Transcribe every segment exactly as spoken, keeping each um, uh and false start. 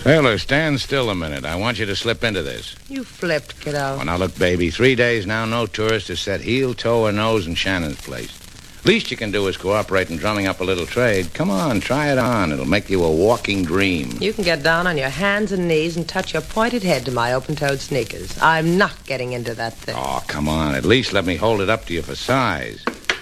Sailor, stand still a minute. I want you to slip into this. You flipped, kiddo. Oh, now look, baby. Three days now, no tourist has set heel, toe, or nose in Shannon's place. Least you can do is cooperate in drumming up a little trade. Come on, try it on. It'll make you a walking dream. You can get down on your hands and knees and touch your pointed head to my open-toed sneakers. I'm not getting into that thing. Oh, come on. At least let me hold it up to you for size.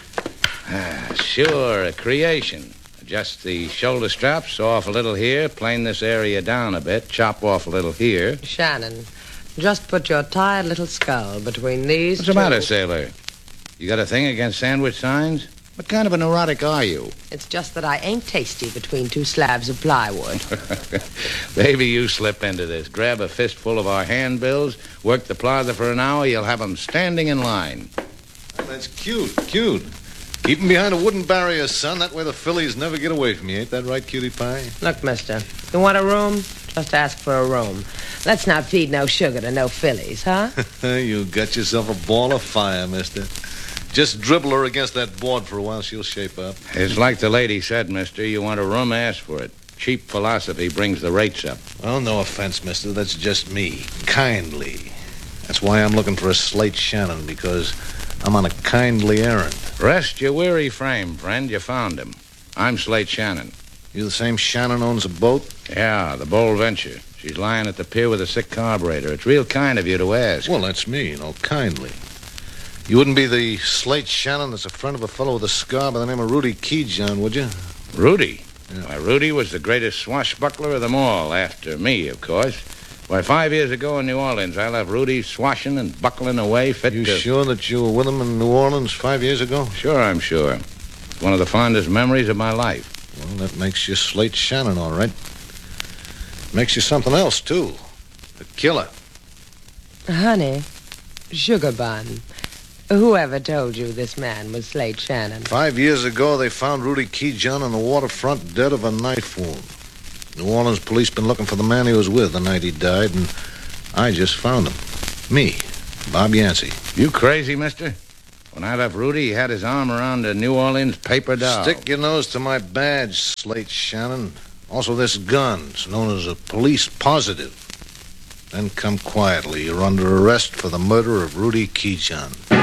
Ah, sure, a creation. Adjust the shoulder straps, saw off a little here, plane this area down a bit, chop off a little here. Shannon, just put your tired little skull between these What's two. the matter, sailor? You got a thing against sandwich signs? What kind of a neurotic are you? It's just that I ain't tasty between two slabs of plywood. Baby, you slip into this. Grab a fistful of our handbills, work the plaza for an hour, you'll have 'em standing in line. Well, that's cute, cute. Keep 'em behind a wooden barrier, son. That way the fillies never get away from you. Ain't that right, cutie pie? Look, mister, you want a room? Just ask for a room. Let's not feed no sugar to no fillies, huh? You got yourself a ball of fire, mister. Just dribble her against that board for a while. She'll shape up. It's like the lady said, mister. You want a room, ask for it. Cheap philosophy brings the rates up. Well, no offense, mister. That's just me. Kindly. That's why I'm looking for a Slate Shannon, because I'm on a kindly errand. Rest your weary frame, friend. You found him. I'm Slate Shannon. You the same Shannon owns a boat? Yeah, the Bold Venture. She's lying at the pier with a sick carburetor. It's real kind of you to ask. Well, that's me, you know, kindly. You wouldn't be the Slate Shannon that's a friend of a fellow with a scar by the name of Rudy Keyjohn, would you? Rudy? Yeah. Why, Rudy was the greatest swashbuckler of them all, after me, of course. Why, five years ago in New Orleans, I left Rudy swashing and buckling away fit You to... sure that you were with him in New Orleans five years ago? Sure, I'm sure. It's one of the fondest memories of my life. Well, that makes you Slate Shannon, all right. Makes you something else, too. A killer. Honey, sugar bun. Whoever told you this man was Slate Shannon? Five years ago, they found Rudy Keyjohn on the waterfront dead of a knife wound. New Orleans police been looking for the man he was with the night he died, and I just found him. Me, Bob Yancey. You crazy, mister? When I left Rudy, he had his arm around a New Orleans paper doll. Stick your nose to my badge, Slate Shannon. Also this gun. It's known as a police positive. Then come quietly. You're under arrest for the murder of Rudy Keyjohn.